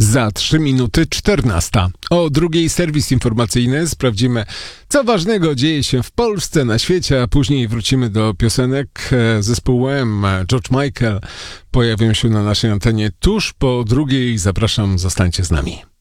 Za 3 minuty 14. O drugiej serwis informacyjny. Sprawdzimy, co ważnego dzieje się w Polsce, na świecie, a później wrócimy do piosenek zespołu M. George Michael pojawią się na naszej antenie tuż po drugiej. Zapraszam, zostańcie z nami.